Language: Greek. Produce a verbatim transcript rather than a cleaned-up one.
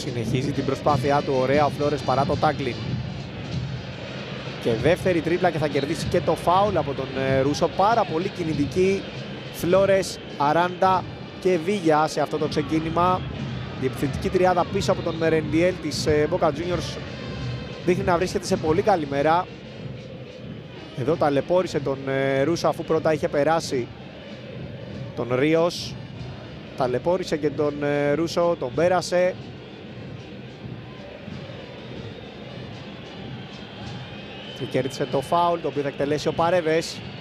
Συνεχίζει την προσπάθειά του, ωραία ο Φλόρες παρά το τάκλιν. Και δεύτερη τρίπλα και θα κερδίσει και το φάουλ από τον Ρούσο. Πάρα πολύ κινητική Φλόρες, Αράντα και Βίγια σε αυτό το ξεκίνημα. Η επιθετική τριάδα πίσω από τον Μερεντιέλ της Boca Juniors δείχνει να βρίσκεται σε πολύ καλή μέρα. Εδώ ταλαιπώρησε τον Ρούσο αφού πρώτα είχε περάσει τον Ρίος. Ταλαιπώρησε και τον Ρούσο, τον πέρασε. Και κέρδισε το φάουλ, το οποίο θα εκτελέσει ο Παρέβες.